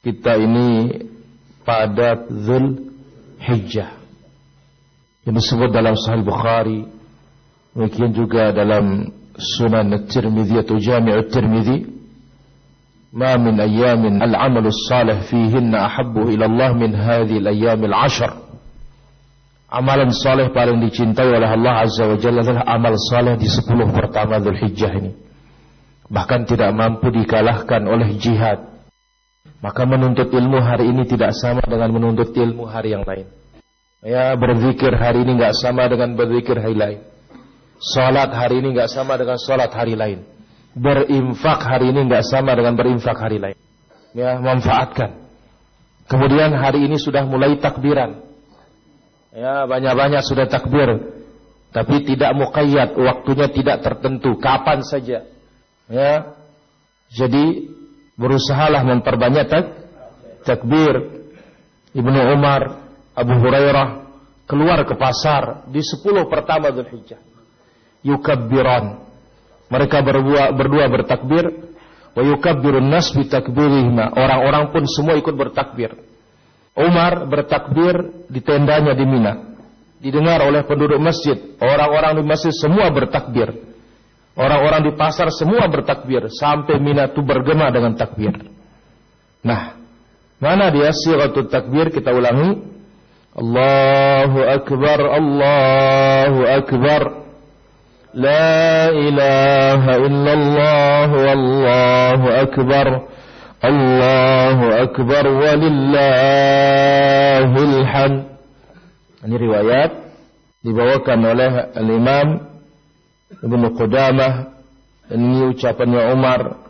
kita ini pada Dzul Hijjah yang disebut dalam Sahih Bukhari, demikian juga dalam Sunan At-Tirmidzi atau Jami' At-Tirmidzi, ma min ayyamin al-'amalu as-salih fihinna ahabbu ila Allah min hadhihi al-ayyam al-'ashr. Amalan saleh paling dicintai oleh Allah Azza wa Jalla adalah amal saleh di 10 pertama Dzulhijjah ini. Bahkan tidak mampu dikalahkan oleh jihad. Maka menuntut ilmu hari ini tidak sama dengan menuntut ilmu hari yang lain. Ya, berzikir hari ini enggak sama dengan berzikir hari lain. Salat hari ini enggak sama dengan salat hari lain. Berinfak hari ini enggak sama dengan berinfak hari lain. Ya, manfaatkan. Kemudian hari ini sudah mulai takbiran. Ya, banyak-banyak sudah takbir, tapi tidak muqayyad, waktunya tidak tertentu, kapan saja. Ya, jadi berusahalah memperbanyak takbir. Ibnu Umar, Abu Hurairah keluar ke pasar di 10 pertama Dzulhijjah. Yukabbiran, mereka berdua bertakbir. Wa yukabbirun nas bi takbirihima, orang-orang pun semua ikut bertakbir. Umar bertakbir di tendanya di Mina, didengar oleh penduduk masjid. Orang-orang di masjid semua bertakbir. Orang-orang di pasar semua bertakbir. Sampai Mina itu bergema dengan takbir. Nah, mana dia sighatut takbir? Kita ulangi. Allahu Akbar, Allahu Akbar. La ilaha illallah, Wallahu Akbar. Allahu Akbar walillahil hamd. Ini riwayat dibawakan oleh Al-Imam Ibnu Qudamah, dan ini ucapannya Umar